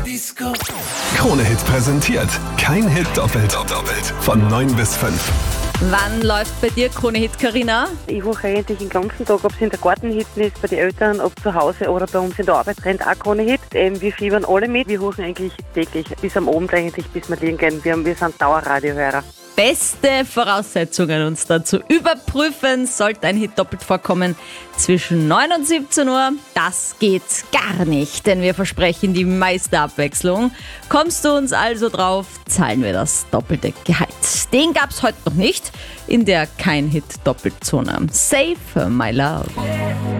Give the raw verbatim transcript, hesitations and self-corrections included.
Disco. Krone-Hit präsentiert. Kein Hit doppelt. doppelt. Von neun bis fünf. Wann läuft bei dir Krone-Hit, Carina? Ich höre eigentlich den ganzen Tag, ob es in der Gartenhitten ist, bei den Eltern, ob zu Hause oder bei uns in der Arbeit rennt auch Krone-Hit. Ähm, wir fiebern alle mit. Wir hören eigentlich täglich, bis am Abend eigentlich, bis wir liegen gehen. Wir, wir sind Dauerradiohörer. Beste Voraussetzungen, uns da zu überprüfen, sollte ein Hit doppelt vorkommen zwischen neun und siebzehn Uhr. Das geht gar nicht, denn wir versprechen die meiste Abwechslung. Kommst du uns also drauf, zahlen wir das doppelte Gehalt. Den gab's heute noch nicht in der Kein-Hit-Doppelzone. Save my love.